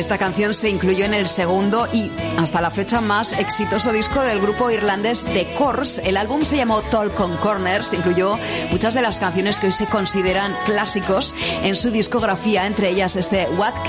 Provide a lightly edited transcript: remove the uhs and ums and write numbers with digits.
Esta canción se incluyó en el segundo y hasta la fecha más exitoso disco del grupo irlandés The Corrs. El álbum se llamó Talk on Corners, incluyó muchas de las canciones que hoy se consideran clásicos en su discografía, entre ellas este What